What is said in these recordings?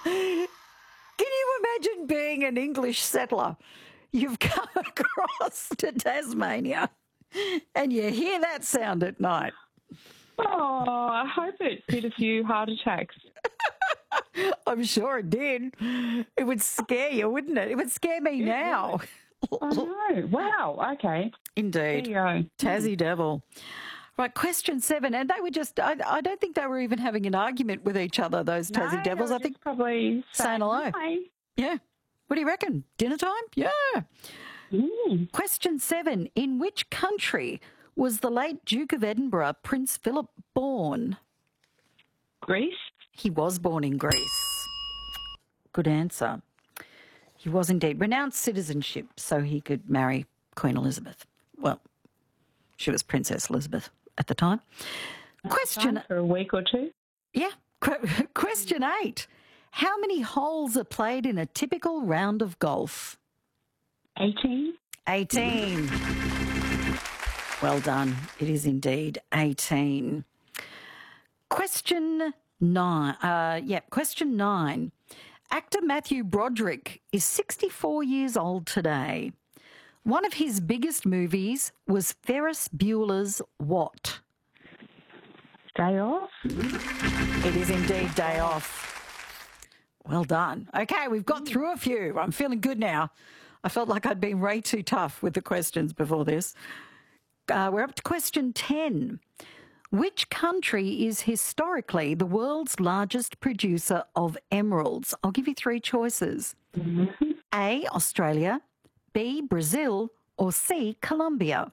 Can you imagine being an English settler? You've come across to Tasmania and you hear that sound at night. Oh, I hope it did a few heart attacks. I'm sure it did. It would scare you, wouldn't it? It would scare me now. I know. Wow. Okay. Indeed. There you go. Tassie Devil. Right, question 7. And they were just, I don't think they were even having an argument with each other, those Tassie Devils. I think probably saying hello. Hi. Yeah. What do you reckon? Dinner time? Yeah. Question 7. In which country was the late Duke of Edinburgh, Prince Philip, born? Greece? He was born in Greece. Good answer. He was indeed. Renounced citizenship so he could marry Queen Elizabeth. Well, she was Princess Elizabeth at the time. Question for a week or two. Yeah. Question 8. How many holes are played in a typical round of golf? 18. 18. Well done. It is indeed 18. Question 9. Question 9. Actor Matthew Broderick is 64 years old today. One of his biggest movies was Ferris Bueller's what? Day Off? It is indeed Day Off. Well done. Okay, we've got through a few. I'm feeling good now. I felt like I'd been way too tough with the questions before this. We're up to question 10. Which country is historically the world's largest producer of emeralds? I'll give you 3 choices. A, Australia, B, Brazil, or C, Colombia?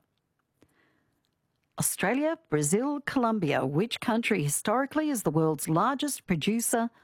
Australia, Brazil, Colombia. Which country historically is the world's largest producer